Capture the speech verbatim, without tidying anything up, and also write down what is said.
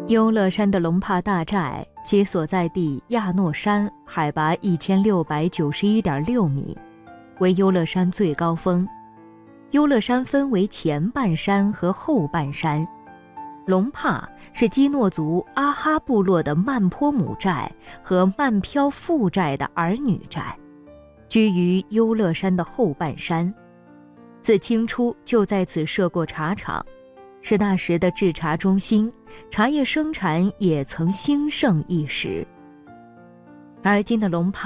优乐山的龙帕大寨皆所在地亚诺山，海拔一千六百九十一点六米，为优乐山最高峰。优乐山分为前半山和后半山。龙帕是基诺族阿哈部落的曼坡姆寨和曼飘富寨的儿女寨，居于优乐山的后半山。自清初就在此设过茶厂，是那时的制茶中心，茶叶生产也曾兴盛一时。而今的龙帕